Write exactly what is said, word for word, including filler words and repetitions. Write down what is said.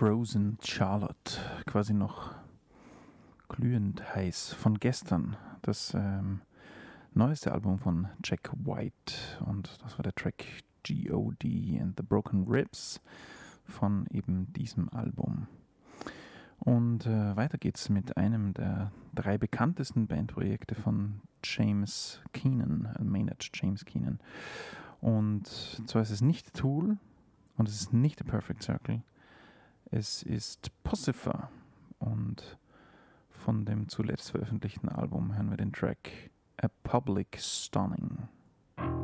Frozen Charlotte, quasi noch glühend heiß von gestern. Das ähm, neueste Album von Jack White, und das war der Track G O D and the Broken Ribs von eben diesem Album. Und äh, weiter geht's mit einem der drei bekanntesten Bandprojekte von James Keenan, äh, Maynard James Keenan. Und zwar ist es nicht Tool und es ist nicht The Perfect Circle. Es ist Puscifer, und von dem zuletzt veröffentlichten Album hören wir den Track A Public Stunning.